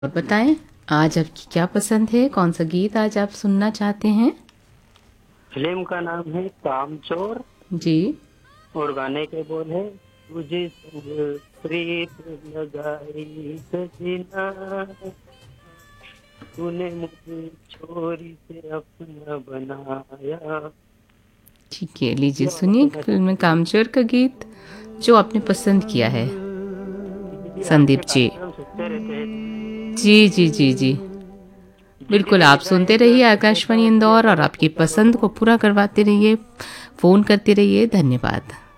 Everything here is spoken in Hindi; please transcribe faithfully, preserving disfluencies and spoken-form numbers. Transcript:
और बताएं, आज आपकी क्या पसंद है? कौन सा गीत आज आप सुनना चाहते हैं? फिल्म का नाम है कामचोर जी। और गाने के बोल है तुझे संग प्रीत लगाई सजना, तूने मुझे छोरी से अपना बनाया। ठीक है, लीजिए ये वाला सुनिए सुनना फिल्म चाहते हैं। कामचोर का गीत जो आपने पसंद किया है। जी, संदीप आपके जी। कार्यक्रम सुनते रहते हैं। जी जी जी जी। दीदी बिल्कुल, ने आप लिखा है सुनते कि रहिए कैसा आकाशवाणी है कि इंदौर और अगर आपकी पूछा पसंद करूं। को पूरा करवाते रहिए, फ़ोन करते रहिए। धन्यवाद।